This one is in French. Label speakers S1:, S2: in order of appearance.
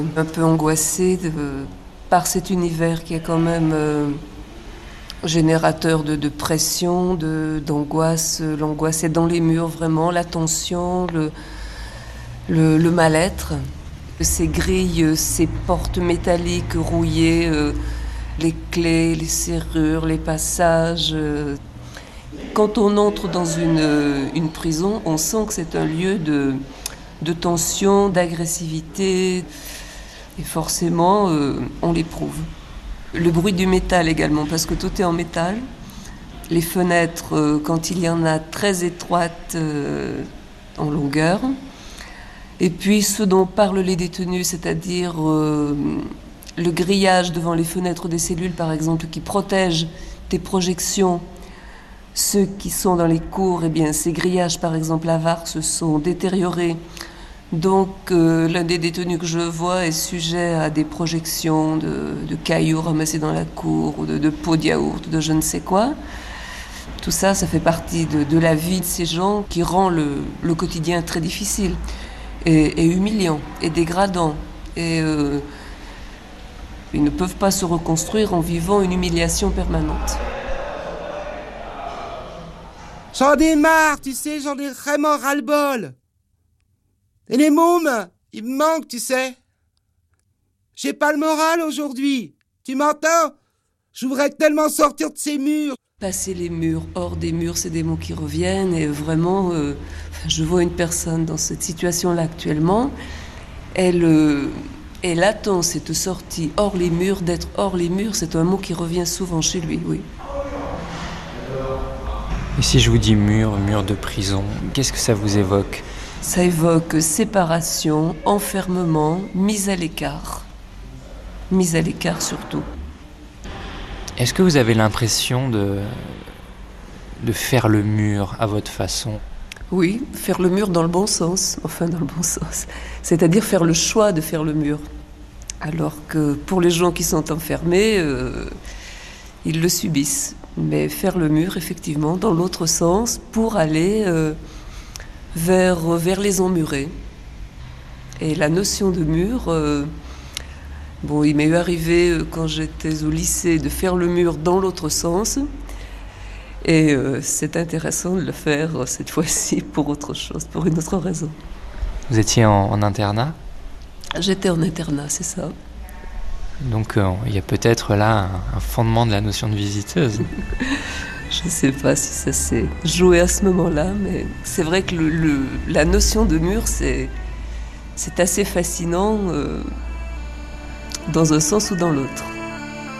S1: Un peu angoissée par cet univers qui est quand même générateur de pression, d'angoisse. L'angoisse est dans les murs, vraiment, la tension, le mal-être. Ces grilles, ces portes métalliques rouillées, les clés, les serrures, les passages. Quand on entre dans une prison, on sent que c'est un lieu de tension, d'agressivité. Et forcément, on l'éprouve. Le bruit du métal également, parce que tout est en métal. Les fenêtres, quand il y en a, très étroites en longueur. Et puis ce dont parlent les détenus, c'est-à-dire le grillage devant les fenêtres des cellules, par exemple, qui protège des projections. Ceux qui sont dans les cours, eh bien, ces grillages, par exemple, à VAR, se sont détériorés. Donc, l'un des détenus que je vois est sujet à des projections de cailloux ramassés dans la cour, ou de pots de yaourt, de je ne sais quoi. Tout ça, ça fait partie de la vie de ces gens qui rend le quotidien très difficile, et humiliant, et dégradant. Et ils ne peuvent pas se reconstruire en vivant une humiliation permanente.
S2: J'en ai marre, tu sais, j'en ai vraiment ras-le-bol. Et les mômes, ils me manquent, tu sais. J'ai pas le moral aujourd'hui. Tu m'entends? Je voudrais tellement sortir de ces murs.
S1: Passer les murs, hors des murs, c'est des mots qui reviennent. Et vraiment, je vois une personne dans cette situation-là actuellement. Elle attend cette sortie hors les murs, d'être hors les murs. C'est un mot qui revient souvent chez lui, oui.
S3: Et si je vous dis mur de prison, qu'est-ce que ça vous évoque ?
S1: Ça évoque séparation, enfermement, mise à l'écart. Mise à l'écart surtout.
S3: Est-ce que vous avez l'impression de faire le mur à votre façon ?
S1: Oui, faire le mur dans le bon sens, enfin dans le bon sens. C'est-à-dire faire le choix de faire le mur. Alors que pour les gens qui sont enfermés, ils le subissent. Mais faire le mur, effectivement, dans l'autre sens, pour aller vers les emmurés. Et la notion de mur, il m'est arrivé quand j'étais au lycée de faire le mur dans l'autre sens. Et c'est intéressant de le faire cette fois-ci pour autre chose, pour une autre raison.
S3: Vous étiez en internat ?
S1: J'étais en internat, c'est ça.
S3: Donc il y a peut-être là un fondement de la notion de visiteuse.
S1: Je ne sais pas si ça s'est joué à ce moment-là, mais c'est vrai que la notion de mur, c'est assez fascinant dans un sens ou dans l'autre.